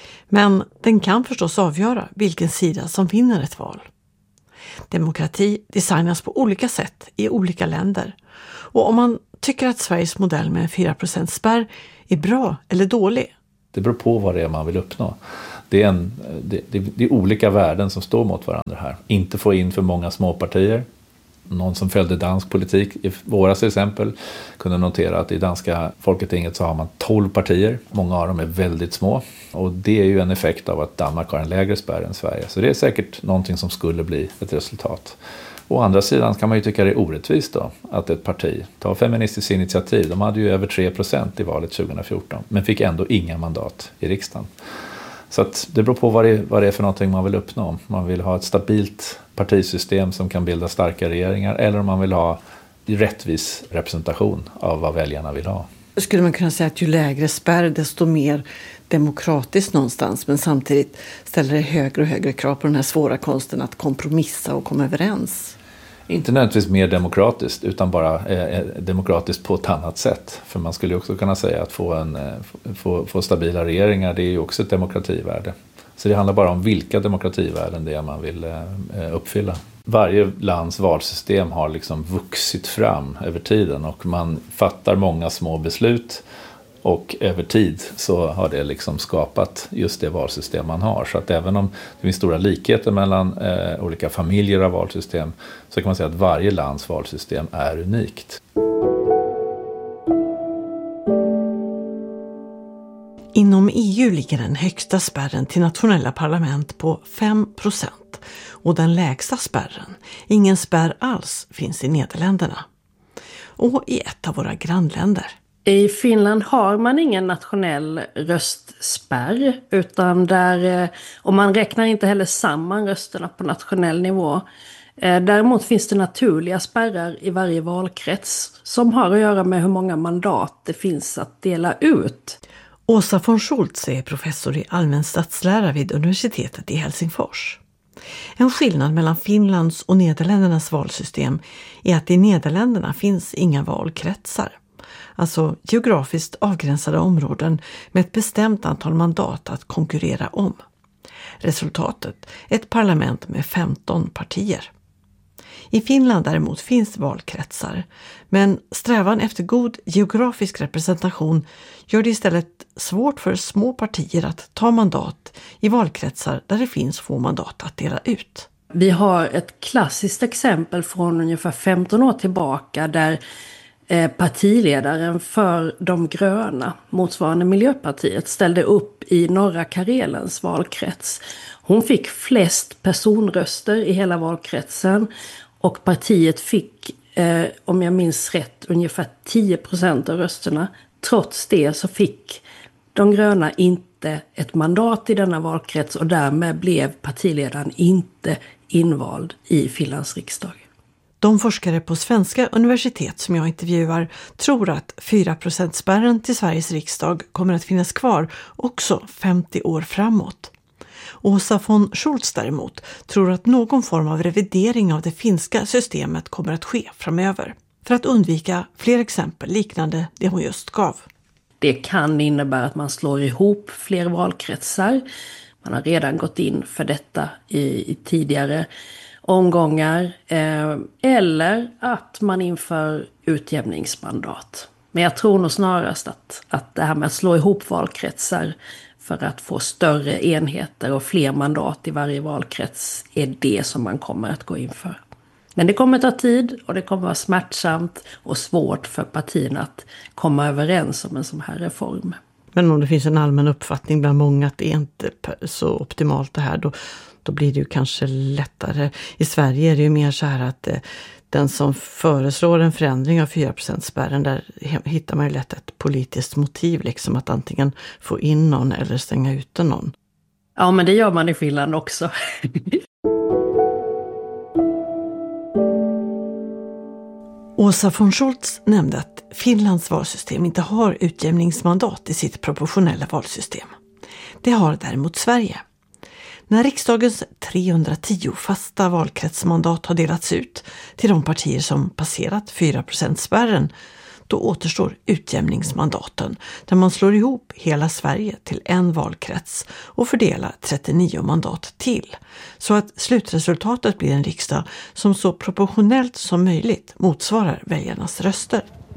Men den kan förstås avgöra vilken sida som vinner ett val. Demokrati designas på olika sätt i olika länder. Och om man tycker att Sveriges modell med fyra procent spärr är bra eller dålig? Det beror på vad det är man vill uppnå. Det är, en, det, det, det är olika värden som står mot varandra här. Inte få in för många småpartier. Någon som följde dansk politik i våras till exempel kunde notera att i danska Folketinget så har man tolv partier. Många av dem är väldigt små. Och det är ju en effekt av att Danmark har en lägre spärr än Sverige. Så det är säkert någonting som skulle bli ett resultat. Å andra sidan kan man ju tycka det är orättvist då att ett parti, ta Feministiskt initiativ, de hade ju över tre procent i valet tjugohundrafjorton men fick ändå inga mandat i riksdagen. Så att det beror på vad det, vad det är för någonting man vill uppnå. Man vill ha ett stabilt partisystem som kan bilda starka regeringar eller om man vill ha rättvis representation av vad väljarna vill ha. Skulle man kunna säga att ju lägre spärr desto mer demokratiskt någonstans, men samtidigt ställer det högre och högre krav på den här svåra konsten att kompromissa och komma överens? Inte nödvändigtvis mer demokratiskt utan bara eh, demokratiskt på ett annat sätt. För man skulle också kunna säga att få, en, eh, få, få stabila regeringar, det är ju också ett demokrativärde. Så det handlar bara om vilka demokrativärden det är man vill eh, uppfylla. Varje lands valsystem har liksom vuxit fram över tiden och man fattar många små beslut och över tid så har det liksom skapat just det valsystem man har. Så att även om det finns stora likheter mellan eh, olika familjer av valsystem så kan man säga att varje lands valsystem är unikt. Inom E U ligger den högsta spärren till nationella parlament på fem procent och den lägsta spärren, ingen spärr alls, finns i Nederländerna. Och i ett av våra grannländer. I Finland har man ingen nationell röstspärr utan där, och man räknar inte heller samman rösterna på nationell nivå. Däremot finns det naturliga spärrar i varje valkrets som har att göra med hur många mandat det finns att dela ut. Åsa von Schultz är professor i allmän statslära vid universitetet i Helsingfors. En skillnad mellan Finlands och Nederländernas valsystem är att i Nederländerna finns inga valkretsar. Alltså geografiskt avgränsade områden med ett bestämt antal mandat att konkurrera om. Resultatet är ett parlament med femton partier. I Finland däremot finns valkretsar, men strävan efter god geografisk representation gör det istället svårt för små partier att ta mandat i valkretsar där det finns få mandat att dela ut. Vi har ett klassiskt exempel från ungefär femton år tillbaka där partiledaren för de gröna, motsvarande Miljöpartiet, ställde upp i norra Karelens valkrets. Hon fick flest personröster i hela valkretsen och partiet fick, eh, om jag minns rätt, ungefär tio procent av rösterna. Trots det så fick de gröna inte ett mandat i denna valkrets och därmed blev partiledaren inte invald i Finlands riksdag. De forskare på svenska universitet som jag intervjuar tror att fyra procent-spärren till Sveriges riksdag kommer att finnas kvar också femtio år framåt. Åsa von Schultz däremot tror att någon form av revidering av det finska systemet kommer att ske framöver för att undvika fler exempel liknande det hon just gav. Det kan innebära att man slår ihop fler valkretsar. Man har redan gått in för detta i, i tidigare omgångar eh, eller att man inför utjämningsmandat. Men jag tror nog snarast att, att det här med att slå ihop valkretsar för att få större enheter och fler mandat i varje valkrets är det som man kommer att gå in för. Men det kommer ta tid och det kommer vara smärtsamt och svårt för partierna att komma överens om en sån här reform. Men om det finns en allmän uppfattning bland många att det är inte så optimalt det här, då, då blir det ju kanske lättare. I Sverige är det ju mer så här att eh, den som föreslår en förändring av fyra procent-spärren, där hittar man ju lätt ett politiskt motiv, liksom att antingen få in någon eller stänga ute någon. Ja, men det gör man i Finland också. Åsa von Schultz nämnde att Finlands valsystem inte har utjämningsmandat i sitt proportionella valsystem. Det har däremot Sverige. När riksdagens trehundratio fasta valkretsmandat har delats ut till de partier som passerat fyra procent-spärren, då återstår utjämningsmandaten där man slår ihop hela Sverige till en valkrets och fördelar trettionio mandat till. Så att slutresultatet blir en riksdag som så proportionellt som möjligt motsvarar väljarnas röster.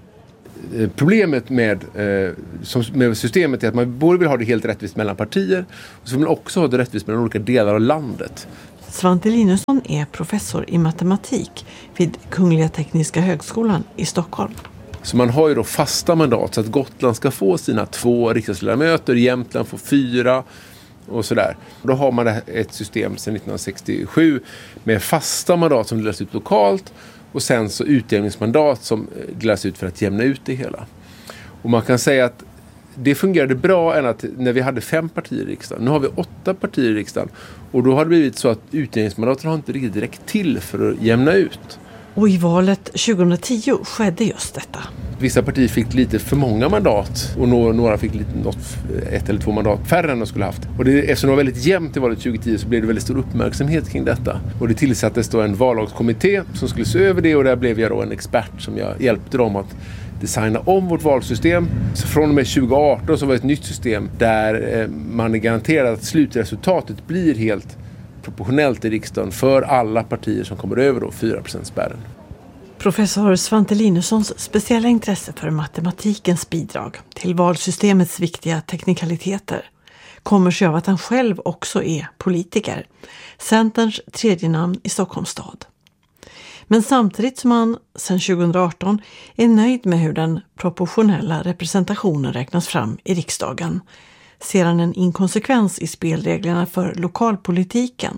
Problemet med, eh, som, med systemet är att man både vill ha det helt rättvist mellan partier och så vill man också ha det rättvist mellan olika delar av landet. Svante Linusson är professor i matematik vid Kungliga Tekniska högskolan i Stockholm. Så man har ju då fasta mandat så att Gotland ska få sina två riksdagsledamöter, Jämtland får fyra och sådär. Då har man ett system sedan nittonhundrasextiosju med fasta mandat som delas ut lokalt och sen så utjämningsmandat som delas ut för att jämna ut det hela. Och man kan säga att det fungerade bra än att när vi hade fem partier i riksdagen. Nu har vi åtta partier i riksdagen. Och då har det blivit så att utjämningsmandaten har inte riktigt räckt till för att jämna ut. Och i valet tjugohundratio skedde just detta. Vissa partier fick lite för många mandat och några fick lite, något, ett eller två mandat färre än de skulle haft. Och det, eftersom det var väldigt jämnt i valet tjugohundratio så blev det väldigt stor uppmärksamhet kring detta. Och det tillsattes då en vallagskommitté som skulle se över det och där blev jag då en expert som jag hjälpte dem att designa om vårt valsystem. Så från och med tjugo arton så var det ett nytt system där man är garanterad att slutresultatet blir helt proportionellt i riksdagen för alla partier som kommer över då fyra procent spärren. Professor Svante Linussons speciella intresse för matematikens bidrag till valsystemets viktiga teknikaliteter kommer sig av att han själv också är politiker, Centerns tredje namn i Stockholms stad. Men samtidigt som han sedan tjugohundraarton är nöjd med hur den proportionella representationen räknas fram i riksdagen ser han en inkonsekvens i spelreglerna för lokalpolitiken.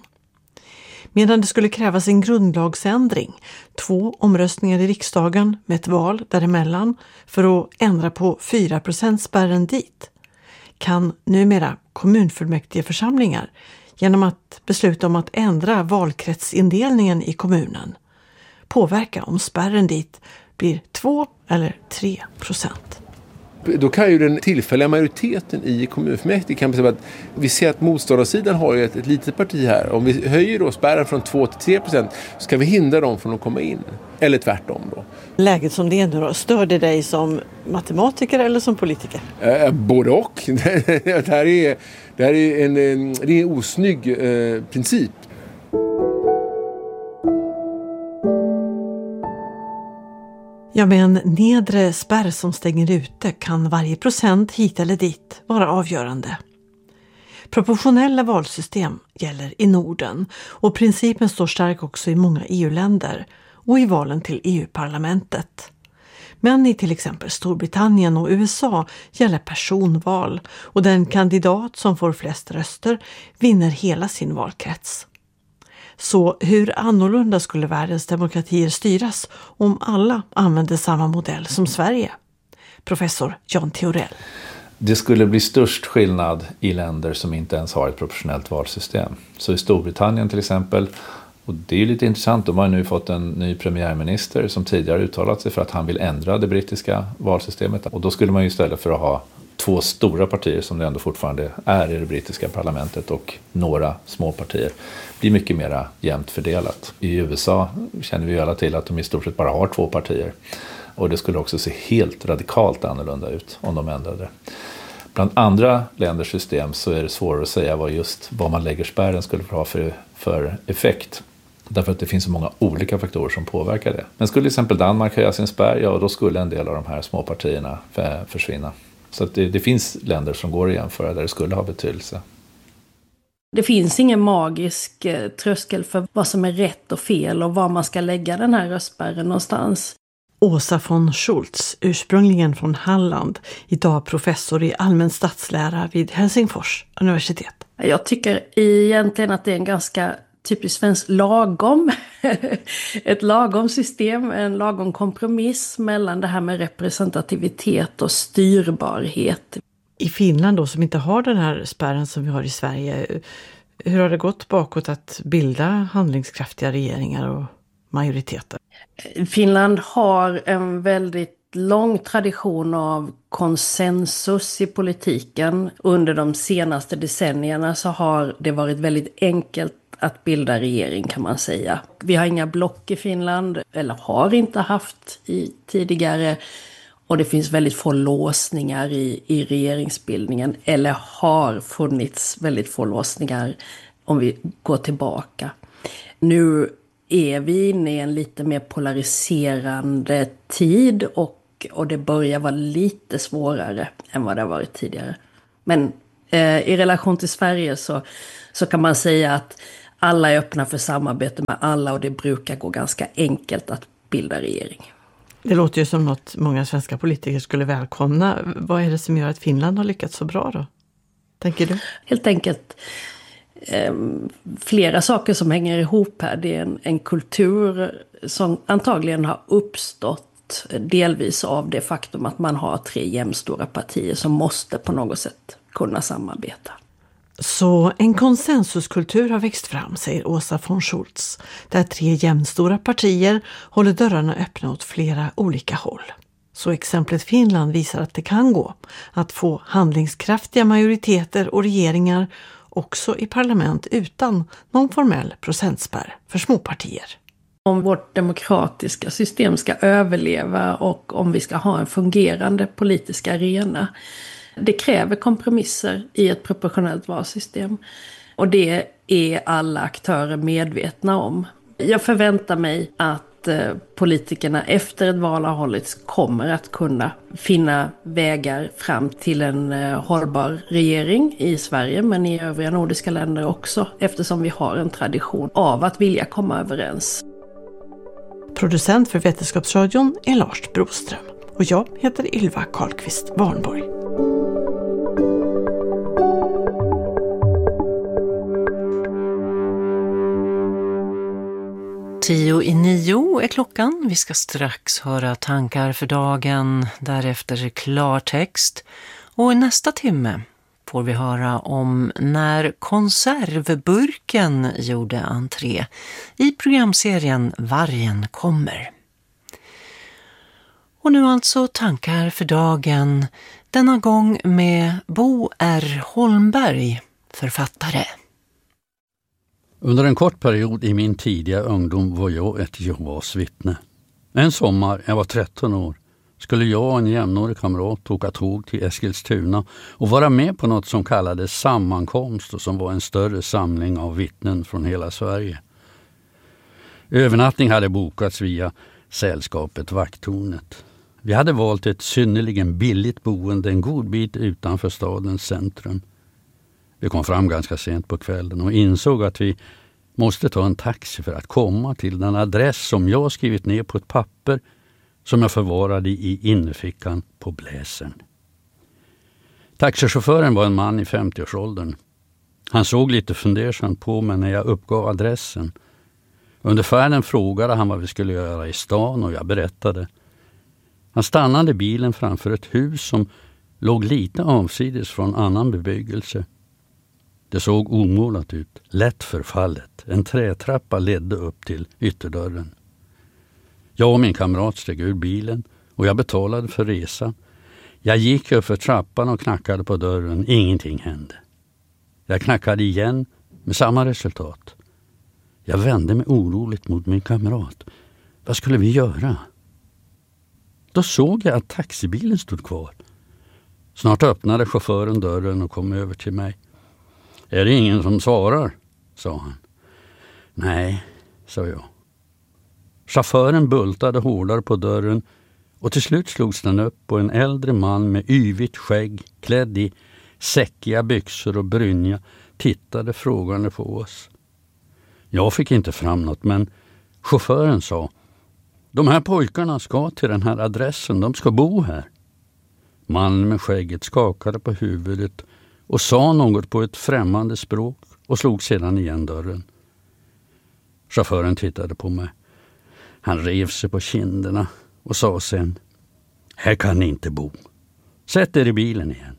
Medan det skulle krävas en grundlagsändring, två omröstningar i riksdagen med ett val däremellan för att ändra på fyra procent spärren dit, kan numera kommunfullmäktigeförsamlingar genom att besluta om att ändra valkretsindelningen i kommunen påverka om spärren dit blir två eller tre procent. Då kan ju den tillfälliga majoriteten i kommunfullmäktige kan säga att vi ser att motståndarsidan har ju ett, ett litet parti här. Om vi höjer då spärren från två till tre procent så ska vi hindra dem från att komma in. Eller tvärtom då. Läget som det är nu då, stör det dig som matematiker eller som politiker? Eh, både och. det här är, det här är en, en, det är en osnygg eh, princip. Ja, med en nedre spärr som stänger ute kan varje procent hit eller dit vara avgörande. Proportionella valsystem gäller i Norden och principen står stark också i många E U-länder och i valen till E U-parlamentet. Men i till exempel Storbritannien och U S A gäller personval och den kandidat som får flest röster vinner hela sin valkrets. Så hur annorlunda skulle världens demokratier styras om alla använde samma modell som Sverige? Professor Jan Theorell. Det skulle bli störst skillnad i länder som inte ens har ett proportionellt valsystem. Så i Storbritannien till exempel, och det är ju lite intressant, de har nu fått en ny premiärminister som tidigare uttalat sig för att han vill ändra det brittiska valsystemet. Och då skulle man ju istället för att ha två stora partier som det ändå fortfarande är i det brittiska parlamentet och några små partier blir mycket mer jämnt fördelat. I U S A känner vi ju alla till att de i stort sett bara har två partier. Och det skulle också se helt radikalt annorlunda ut om de ändrade. Bland andra länders system så är det svårare att säga vad just vad man lägger spärren skulle ha för, för effekt. Därför att det finns så många olika faktorer som påverkar det. Men skulle till exempel Danmark höja sin spärr, ja då skulle en del av de här små partierna försvinna. Så att det, det finns länder som går att jämföra där det skulle ha betydelse. Det finns ingen magisk eh, tröskel för vad som är rätt och fel och var man ska lägga den här röstspärren någonstans. Åsa von Schultz, ursprungligen från Halland, idag professor i allmän statslära vid Helsingfors universitet. Jag tycker egentligen att det är en ganska typiskt svensk lagom, ett lagom system, en lagom kompromiss mellan det här med representativitet och styrbarhet. I Finland då, som inte har den här spärren som vi har i Sverige, hur har det gått bakåt att bilda handlingskraftiga regeringar och majoriteter? Finland har en väldigt lång tradition av konsensus i politiken. Under de senaste decennierna så har det varit väldigt enkelt att bilda regering, kan man säga. Vi har inga block i Finland, eller har inte haft i tidigare. Och det finns väldigt få låsningar i, i regeringsbildningen, eller har funnits väldigt få låsningar om vi går tillbaka. Nu är vi inne i en lite mer polariserande tid och, och det börjar vara lite svårare än vad det har varit tidigare. Men eh, i relation till Sverige så, så kan man säga att alla är öppna för samarbete med alla och det brukar gå ganska enkelt att bilda regering. Det låter ju som något många svenska politiker skulle välkomna. Vad är det som gör att Finland har lyckats så bra då? Tänker du? Helt enkelt eh, flera saker som hänger ihop här. Det är en, en kultur som antagligen har uppstått delvis av det faktum att man har tre jämnstora partier som måste på något sätt kunna samarbeta. Så en konsensuskultur har växt fram, säger Åsa von Schultz, där tre jämnstora partier håller dörrarna öppna åt flera olika håll. Så exemplet Finland visar att det kan gå att få handlingskraftiga majoriteter och regeringar också i parlament utan någon formell procentspärr för småpartier. Om vårt demokratiska system ska överleva och om vi ska ha en fungerande politisk arena, det kräver kompromisser i ett proportionellt valsystem. Och det är alla aktörer medvetna om. Jag förväntar mig att politikerna efter ett val har hållits kommer att kunna finna vägar fram till en hållbar regering i Sverige men i övriga nordiska länder också, eftersom vi har en tradition av att vilja komma överens. Producent för Vetenskapsradion är Lars Broström och jag heter Ylva Karlqvist Warnborg. Tio i nio är klockan. Vi ska strax höra tankar för dagen, därefter klartext. Och i nästa timme får vi höra om när konservburken gjorde entré i programserien Vargen kommer. Och nu alltså tankar för dagen, denna gång med Bo R. Holmberg, författare. Under en kort period i min tidiga ungdom var jag ett Jehovas vittne. En sommar, jag var tretton år, skulle jag och en jämnårig kamrat åka tåg till Eskilstuna och vara med på något som kallades sammankomst och som var en större samling av vittnen från hela Sverige. Övernattning hade bokats via sällskapet Vakttornet. Vi hade valt ett synnerligen billigt boende en god bit utanför stadens centrum. Vi kom fram ganska sent på kvällen och insåg att vi måste ta en taxi för att komma till den adress som jag skrivit ner på ett papper som jag förvarade i innerfickan på bläsern. Taxichauffören var en man i femtioårsåldern. Han såg lite fundersamt på mig när jag uppgav adressen. Under färden frågade han vad vi skulle göra i stan och jag berättade. Han stannade bilen framför ett hus som låg lite avsides från annan bebyggelse. Det såg omålat ut, lätt förfallet. En trätrappa ledde upp till ytterdörren. Jag och min kamrat steg ur bilen och jag betalade för resan. Jag gick upp för trappan och knackade på dörren. Ingenting hände. Jag knackade igen med samma resultat. Jag vände mig oroligt mot min kamrat. Vad skulle vi göra? Då såg jag att taxibilen stod kvar. Snart öppnade chauffören dörren och kom över till mig. Är det ingen som svarar? Sa han. Nej, sa jag. Chauffören bultade hårdare på dörren och till slut slogs den upp och en äldre man med yvigt skägg, klädd i säckiga byxor och brynja, tittade frågande på oss. Jag fick inte fram något, men chauffören sa: de här pojkarna ska till den här adressen, de ska bo här. Mannen med skägget skakade på huvudet och sa något på ett främmande språk och slog sedan igen dörren. Chauffören tittade på mig. Han rev sig på kinderna och sa sen: här kan ni inte bo. Sätt er i bilen igen.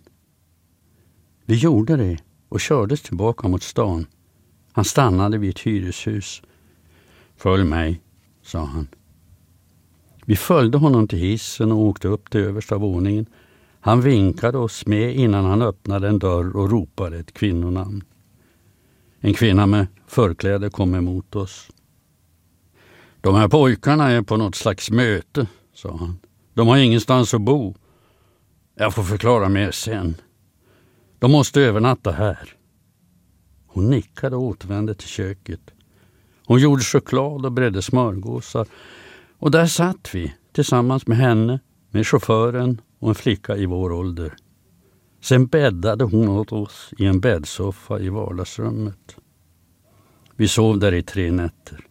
Vi gjorde det och kördes tillbaka mot stan. Han stannade vid ett hyreshus. Följ mig, sa han. Vi följde honom till hissen och åkte upp till översta våningen. Han vinkade oss med innan han öppnade en dörr och ropade ett kvinnonamn. En kvinna med förkläde kom emot oss. De här pojkarna är på något slags möte, sa han. De har ingenstans att bo. Jag får förklara mer sen. De måste övernatta här. Hon nickade och återvände till köket. Hon gjorde choklad och bredde smörgåsar. Och där satt vi tillsammans med henne, med chauffören och en flicka i vår ålder. Sen bäddade hon åt oss i en bäddsoffa i vardagsrummet. Vi sov där i tre nätter.